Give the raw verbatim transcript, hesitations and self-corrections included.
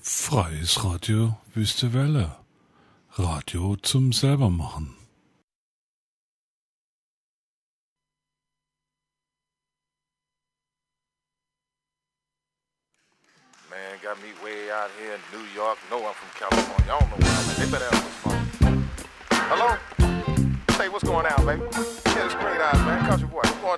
Freies Radio Wüste Welle. Radio zum selbermachen. Man got me way out here in New York. No, I'm from California. I don't know where I'm at. They better have what's phone. Hello? Hey, what's going on, baby? Yeah, it's Green Eyes, man. Country boy. What's going